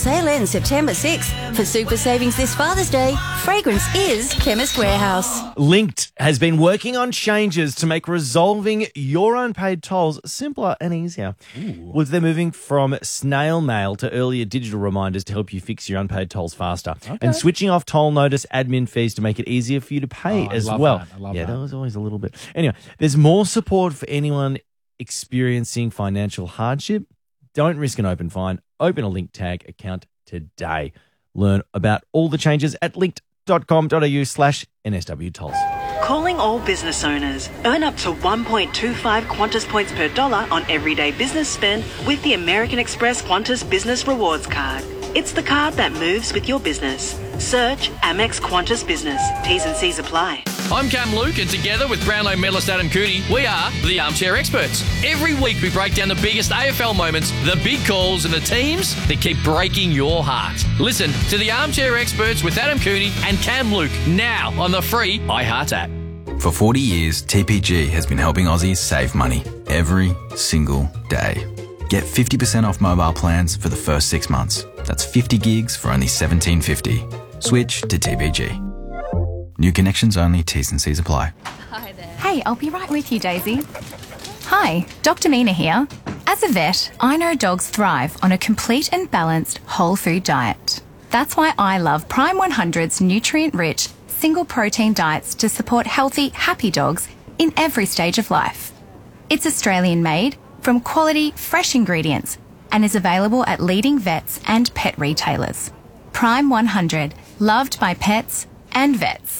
Sale ends September 6th. For super savings this Father's Day, fragrance is Chemist Warehouse. Linked has been working on changes to make resolving your unpaid tolls simpler and easier. With them moving from snail mail to earlier digital reminders to help you fix your unpaid tolls faster. And switching off toll notice admin fees to make it easier for you to pay as well. I love that that. was always a little bit. Anyway, there's more support for anyone experiencing financial hardship. Don't risk an open fine. Open a Linked Tag account today. Learn about all the changes at linked.com.au/NSW tolls. Calling all business owners. Earn up to 1.25 Qantas points per dollar on everyday business spend with the American Express Qantas Business Rewards Card. It's the card that moves with your business. Search Amex Qantas Business. T's and C's apply. I'm Cam Luke, and together with Brownlow medalist Adam Cooney, we are the Armchair Experts. Every week we break down the biggest AFL moments, the big calls, and the teams that keep breaking your heart. Listen to the Armchair Experts with Adam Cooney and Cam Luke now on the free iHeart app. For 40 years, TPG has been helping Aussies save money every single day. Get 50% off mobile plans for the first 6 months. That's 50 gigs for only $17.50. Switch to TPG. New connections only, T's and C's apply. Hi there. Hey, I'll be right with you, Daisy. Hi, Dr. Mina here. As a vet, I know dogs thrive on a complete and balanced whole food diet. That's why I love Prime 100's nutrient-rich, single-protein diets to support healthy, happy dogs in every stage of life. It's Australian-made, from quality, fresh ingredients, and is available at leading vets and pet retailers. Prime 100, loved by pets and vets.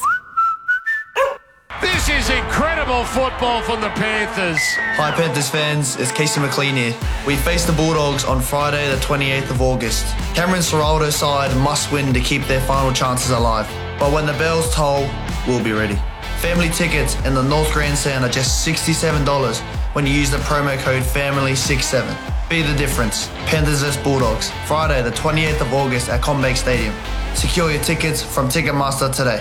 This is incredible football from the Panthers. Hi Panthers fans, it's Casey McLean here. We face the Bulldogs on Friday the 28th of August. Cameron Ciraldo's side must win to keep their final chances alive. But when the bells toll, we'll be ready. Family tickets in the North Grandstand are just $67 when you use the promo code FAMILY67. Be the difference. Panthers vs Bulldogs, Friday the 28th of August at CommBank Stadium. Secure your tickets from Ticketmaster today.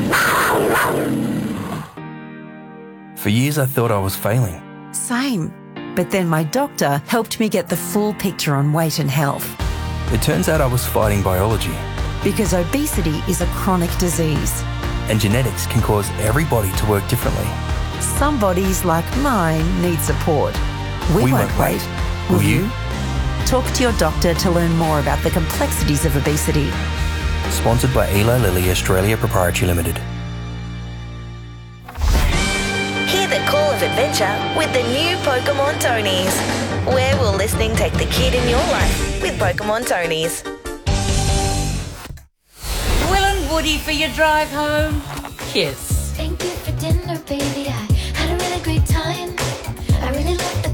For years I thought I was failing. Same. But then my doctor helped me get the full picture on weight and health. It turns out I was fighting biology. Because obesity is a chronic disease. And genetics can cause every body to work differently. Some bodies, like mine, need support. We won't wait. Will you? Talk to your doctor to learn more about the complexities of obesity. Sponsored by Eli Lilly Australia Proprietary Limited. Hear the call of adventure with the new Pokemon Tonies. Where will listening take the kid in your life with Pokemon Tonies? Will and Woody for your drive home? Kiss.